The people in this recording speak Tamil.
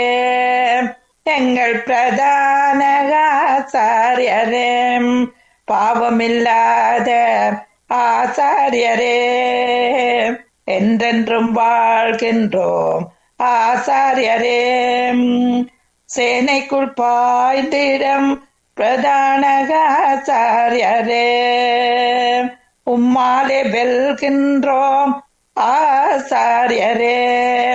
எங்கள் பிரதான ஆசாரியரே, பாவமில்லாத ஆசாரியரே, என்றென்றும் வாழ்கின்றோம் ஆசாரியரே. சேனைக்குள் பாய்ந்திடம் பிரதான ஆசாரியரே, உம்மாலே வெல்கின்றோம் ஆசாரியரே.